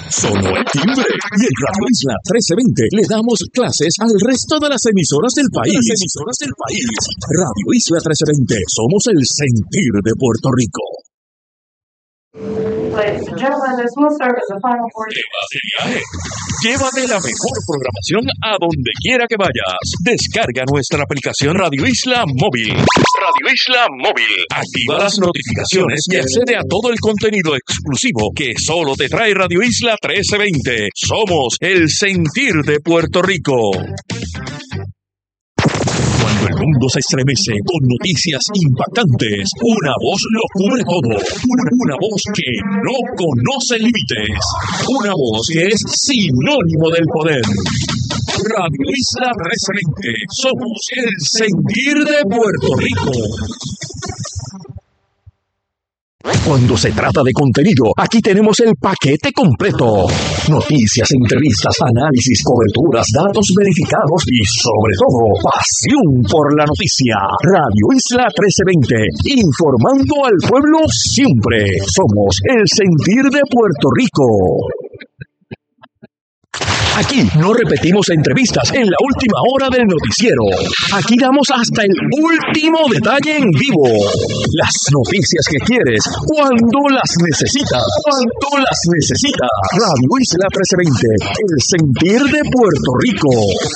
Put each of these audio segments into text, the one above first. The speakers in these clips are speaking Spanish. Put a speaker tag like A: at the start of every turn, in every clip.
A: Sonó el timbre y en Radio Isla 1320 le damos clases al resto de las emisoras del país. Radio Isla 1320, somos el sentir de Puerto Rico.
B: Ladies and gentlemen, this will serve as a final portion.
A: Llévate la mejor programación a donde quiera que vayas. Descarga nuestra aplicación Radio Isla Móvil. Radio Isla Móvil. Activa las notificaciones y accede a todo el contenido exclusivo que solo te trae Radio Isla 1320. Somos el sentir de Puerto Rico. Cuando el mundo se estremece con noticias impactantes, una voz lo cubre todo. Una voz que no conoce límites. Una voz que es sinónimo del poder. Radio Isla 1320. Somos el sentir de Puerto Rico. Cuando se trata de contenido, aquí tenemos el paquete completo. Noticias, entrevistas, análisis, coberturas, datos verificados y, sobre todo, pasión por la noticia. Radio Isla 1320, informando al pueblo siempre. Somos el sentir de Puerto Rico. Aquí no repetimos entrevistas en la última hora del noticiero. Aquí damos hasta el último detalle en vivo. Las noticias que quieres, cuando las necesitas. Radio Isla 1320, el sentir de Puerto Rico.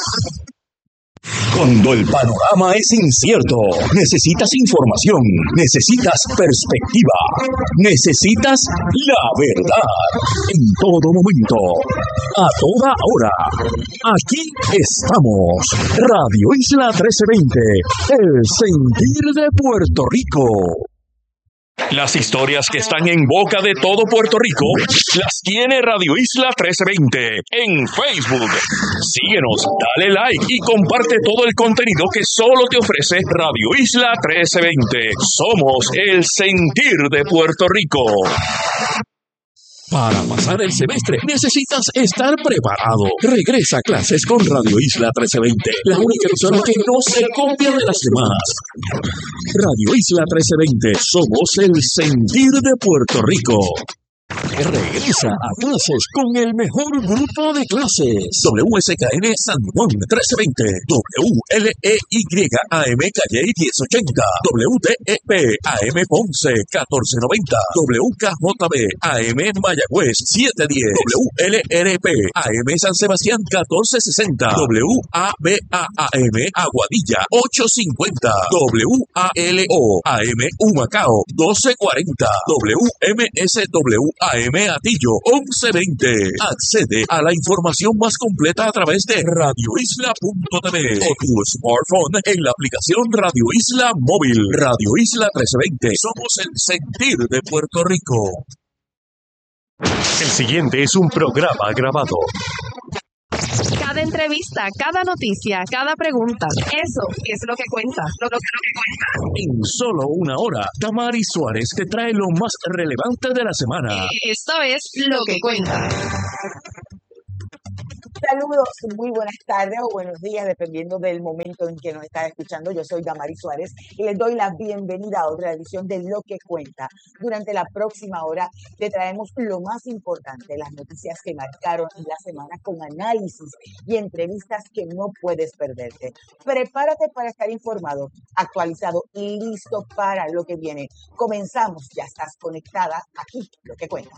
A: Cuando el panorama es incierto, necesitas información, necesitas perspectiva, necesitas la verdad. En todo momento, a toda hora, aquí estamos. Radio Isla 1320, el sentir de Puerto Rico. Las historias que están en boca de todo Puerto Rico las tiene Radio Isla 1320 en Facebook. Síguenos, dale like y comparte todo el contenido que solo te ofrece Radio Isla 1320. Somos el sentir de Puerto Rico. Para pasar el semestre necesitas estar preparado. Regresa a clases con Radio Isla 1320, la única emisora que no se copia de las demás. Radio Isla 1320, somos el sentir de Puerto Rico. Regresa a clases con el mejor grupo de clases. WSKN San Juan 1320, WLEYAM Calle 1080, WTEP AM Ponce 1490, WKJB AM Mayagüez 710, WLRP AM San Sebastián 1460, WABAM Aguadilla 850, WALO AM Humacao 1240, WMSW AM Atillo 1120. Accede a la información más completa a través de radioisla.tv o tu smartphone en la aplicación Radio Isla Móvil. Radio Isla 1320. Somos el sentir de Puerto Rico. El siguiente es un programa grabado.
C: Cada entrevista, cada noticia, cada pregunta, eso es lo que cuenta.
A: En solo una hora, Damaris Suárez te trae lo más relevante de la semana.
C: Esto es Lo que Cuenta.
D: Saludos, muy buenas tardes o buenos días, dependiendo del momento en que nos estás escuchando. Yo soy Damaris Suárez y les doy la bienvenida a otra edición de Lo que Cuenta. Durante la próxima hora te traemos lo más importante, las noticias que marcaron la semana con análisis y entrevistas que no puedes perderte. Prepárate para estar informado, actualizado y listo para lo que viene. Comenzamos, ya estás conectada aquí, Lo que Cuenta.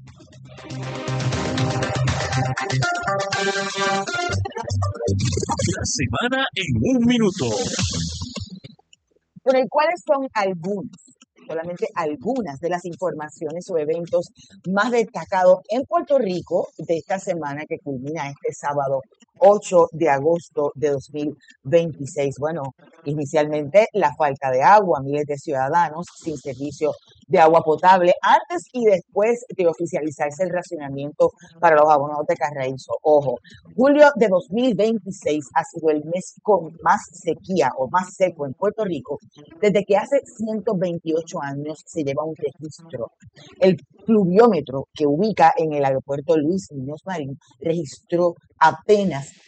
A: La semana en un minuto.
D: Bueno, ¿y cuáles son solamente algunas de las informaciones o eventos más destacados en Puerto Rico de esta semana que culmina este sábado 8 de agosto de 2026? Bueno, inicialmente la falta de agua, miles de ciudadanos sin servicio de agua potable antes y después de oficializarse el racionamiento para los abonados de Carraízo. Ojo, julio de 2026 ha sido el mes con más sequía o más seco en Puerto Rico desde que hace 128 años se lleva un registro. El pluviómetro que ubica en el aeropuerto Luis Muñoz Marín registró apenas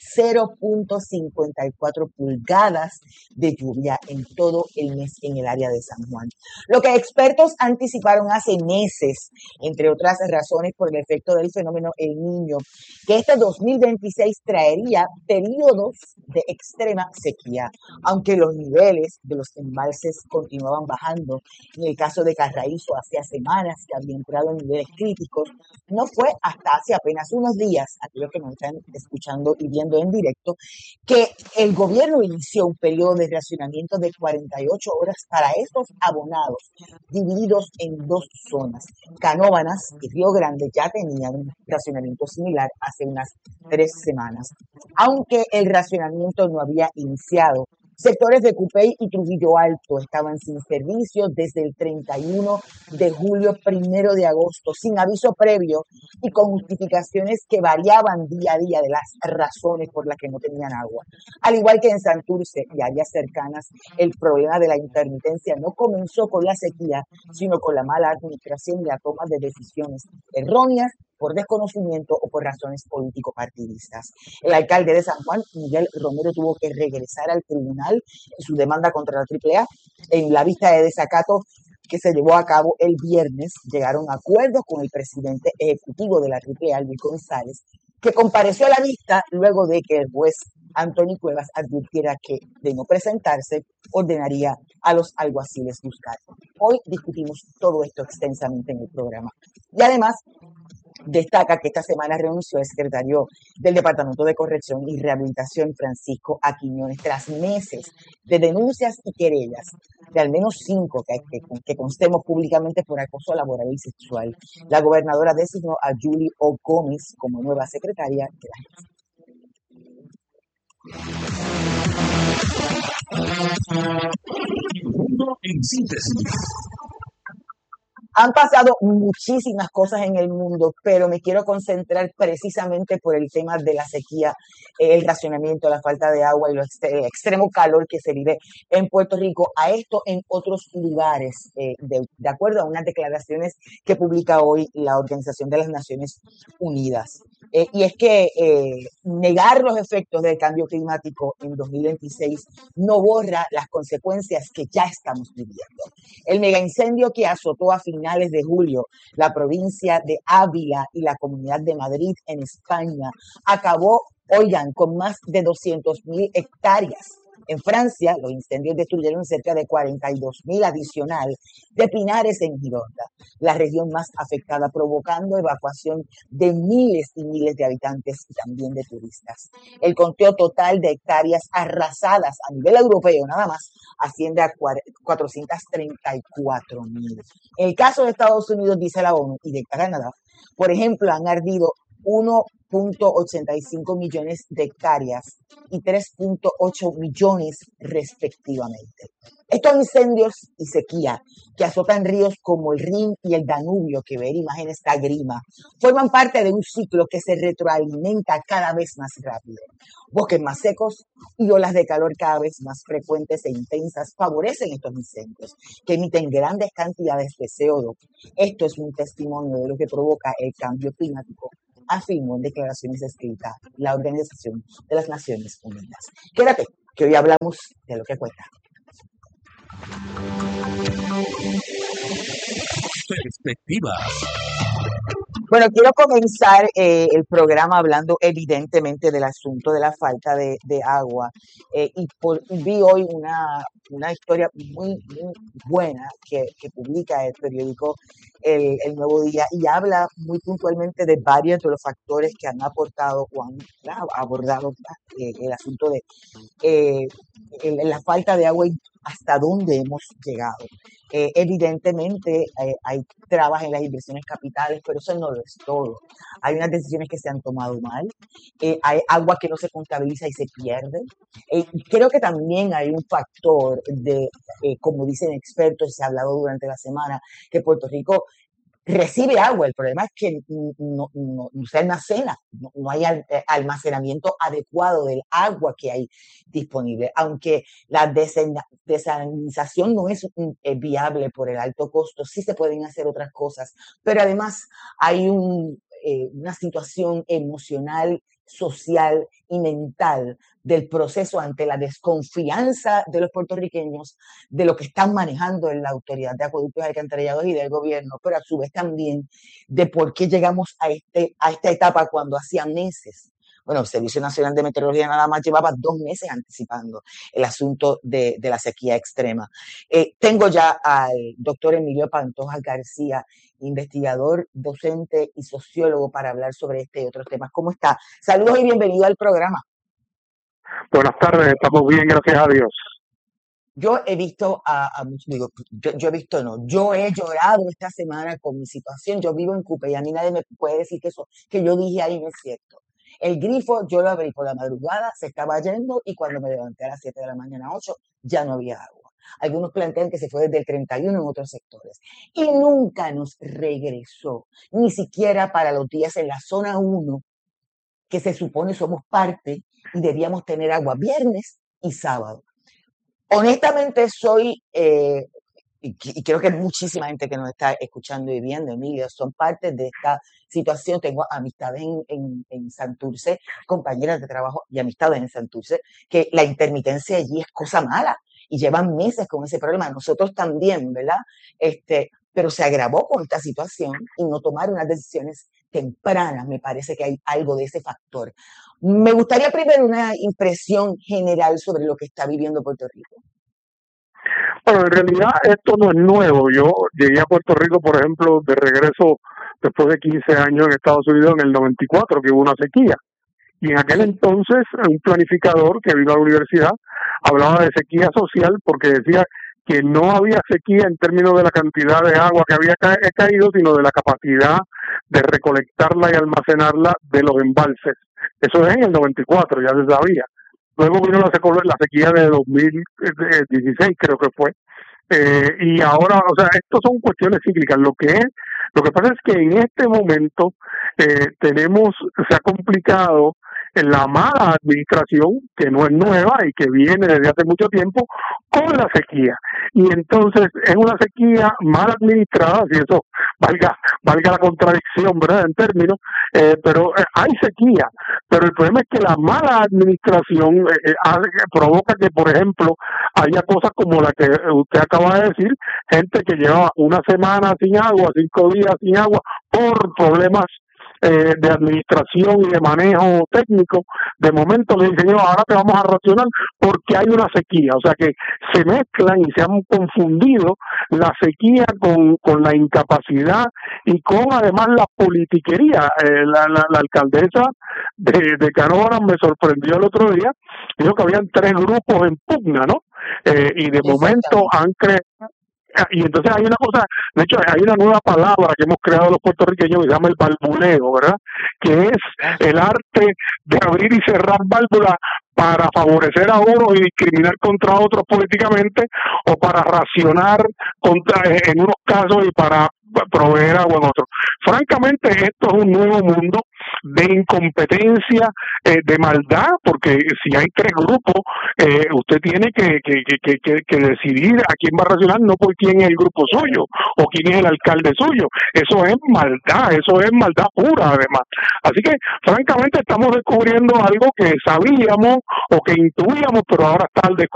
D: 0.54 pulgadas de lluvia en todo el mes en el área de San Juan. Lo que expertos anticiparon hace meses, entre otras razones por el efecto del fenómeno El Niño, que este 2026 traería periodos de extrema sequía, aunque los niveles de los embalses continuaban bajando. En el caso de Carraízo, hacía semanas que había entrado en niveles críticos. No fue hasta hace apenas unos días, aquellos que nos están escuchando y viendo en directo, que el gobierno inició un periodo de racionamiento de 48 horas para estos abonados, divididos en dos zonas. Canóvanas y Río Grande ya tenían un racionamiento similar hace unas 3 semanas. Aunque el racionamiento no había iniciado, sectores de Cupey y Trujillo Alto estaban sin servicio desde el 31 de julio, 1 de agosto, sin aviso previo y con justificaciones que variaban día a día de las razones por las que no tenían agua. Al igual que en Santurce y áreas cercanas, el problema de la intermitencia no comenzó con la sequía, sino con la mala administración y la toma de decisiones erróneas por desconocimiento o por razones político-partidistas. El alcalde de San Juan, Miguel Romero, tuvo que regresar al tribunal en su demanda contra la AAA. En la vista de desacato que se llevó a cabo el viernes, llegaron a acuerdos con el presidente ejecutivo de la AAA, Luis González, que compareció a la vista luego de que el juez Anthony Cuevas advirtiera que, de no presentarse, ordenaría a los alguaciles buscar. Hoy discutimos todo esto extensamente en el programa. Y además, destaca que esta semana renunció el secretario del Departamento de Corrección y Rehabilitación, Francisco Aquiñones, tras meses de denuncias y querellas de al menos 5 que constemos públicamente por acoso laboral y sexual. La gobernadora designó a Julie O. Gómez como nueva secretaria de la
A: En síntesis.
D: Han pasado muchísimas cosas en el mundo, pero me quiero concentrar precisamente por el tema de la sequía, el racionamiento, la falta de agua y el extremo calor que se vive en Puerto Rico. A esto en otros lugares, de acuerdo a unas declaraciones que publica hoy la Organización de las Naciones Unidas. Y es que negar los efectos del cambio climático en 2026 no borra las consecuencias que ya estamos viviendo. El megaincendio que azotó a finales de julio la provincia de Ávila y la Comunidad de Madrid en España acabó, oigan, con más de 200.000 hectáreas. En Francia, los incendios destruyeron cerca de 42.000 adicional de pinares en Gironda, la región más afectada, provocando evacuación de miles y miles de habitantes y también de turistas. El conteo total de hectáreas arrasadas a nivel europeo, nada más, asciende a 434.000. En el caso de Estados Unidos, dice la ONU, y de Canadá, por ejemplo, han ardido 1.85 millones de hectáreas y 3.8 millones respectivamente. Estos incendios y sequía que azotan ríos como el Rin y el Danubio, que ver imágenes da grima, forman parte de un ciclo que se retroalimenta cada vez más rápido. Bosques más secos y olas de calor cada vez más frecuentes e intensas favorecen estos incendios, que emiten grandes cantidades de CO2. Esto es un testimonio de lo que provoca el cambio climático, afirmó en declaraciones escritas la Organización de las Naciones Unidas. Quédate, que hoy hablamos de lo que cuenta.
A: Perspectivas.
D: Bueno, quiero comenzar el programa hablando evidentemente del asunto de la falta de agua. Vi hoy una historia muy buena que publica el periódico el Nuevo Día y habla muy puntualmente de varios de los factores que han aportado o han abordado el asunto de la falta de agua y hasta dónde hemos llegado. Evidentemente hay trabas en las inversiones capitales, pero eso no lo es todo. Hay unas decisiones que se han tomado mal, hay agua que no se contabiliza y se pierde. Creo que también hay un factor de, como dicen expertos, se ha hablado durante la semana, que Puerto Rico recibe agua. El problema es que no se almacena, no hay almacenamiento adecuado del agua que hay disponible, aunque la desalinización no es viable por el alto costo, sí se pueden hacer otras cosas, pero además hay una situación emocional social y mental del proceso ante la desconfianza de los puertorriqueños de lo que están manejando en la Autoridad de Acueductos y Alcantarillados y del gobierno, pero a su vez también de por qué llegamos a esta etapa cuando hacía meses. Bueno, el Servicio Nacional de Meteorología nada más llevaba 2 meses anticipando el asunto de la sequía extrema. Tengo ya al doctor Emilio Pantoja García, investigador, docente y sociólogo, para hablar sobre este y otros temas. ¿Cómo está? Saludos y bienvenido al programa.
E: Buenas tardes, estamos bien, gracias a Dios.
D: Yo he visto yo he llorado esta semana con mi situación. Yo vivo en Cupe y a mí nadie me puede decir que yo dije ahí no es cierto. El grifo yo lo abrí por la madrugada, se estaba yendo y cuando me levanté a las 7 de la mañana, 8, ya no había agua. Algunos plantean que se fue desde el 31 en otros sectores. Y nunca nos regresó, ni siquiera para los días en la zona 1, que se supone somos parte y debíamos tener agua viernes y sábado. Honestamente y creo que muchísima gente que nos está escuchando y viendo, Emilio, son parte de esta situación. Tengo amistades en Santurce, compañeras de trabajo y amistades en Santurce, que la intermitencia allí es cosa mala y llevan meses con ese problema. Nosotros también, ¿verdad? Pero se agravó con esta situación y no tomar unas decisiones tempranas. Me parece que hay algo de ese factor. Me gustaría primero una impresión general sobre lo que está viviendo Puerto Rico.
E: Bueno, en realidad esto no es nuevo. Yo llegué a Puerto Rico, por ejemplo, de regreso después de 15 años en Estados Unidos en el 94, que hubo una sequía. Y en aquel entonces un planificador que vino a la universidad hablaba de sequía social porque decía que no había sequía en términos de la cantidad de agua que había caído, sino de la capacidad de recolectarla y almacenarla de los embalses. Eso es en el 94, ya se sabía. Luego vino la sequía de 2016, creo que fue. Y ahora, o sea, estos son cuestiones cíclicas. Lo que pasa es que en este momento se ha complicado la mala administración, que no es nueva y que viene desde hace mucho tiempo, con la sequía. Y entonces es una sequía mal administrada, si eso valga la contradicción, ¿verdad?, en términos, pero hay sequía. Pero el problema es que la mala administración provoca que, por ejemplo, haya cosas como la que usted acaba de decir, gente que lleva una semana sin agua, 5 días sin agua, por problemas de administración y de manejo técnico. De momento le dicen, ahora te vamos a racionar porque hay una sequía. O sea que se mezclan y se han confundido la sequía con la incapacidad y con además la politiquería. La alcaldesa de Canóvanas me sorprendió el otro día, dijo que habían 3 grupos en pugna, ¿no? Y de momento han creado. Y entonces hay una cosa, de hecho hay una nueva palabra que hemos creado los puertorriqueños que se llama el balbuleo, ¿verdad? Que es el arte de abrir y cerrar válvulas para favorecer a unos y discriminar contra otros políticamente, o para racionar en unos casos y para proveer agua en otros. Francamente, esto es un nuevo mundo de incompetencia, de maldad, porque si hay 3 grupos, usted tiene que decidir a quién va a racionar, no por quién es el grupo suyo o quién es el alcalde suyo. Eso es maldad pura, además. Así que, francamente, estamos descubriendo algo que sabíamos o que intuíamos, pero ahora está al descubierto.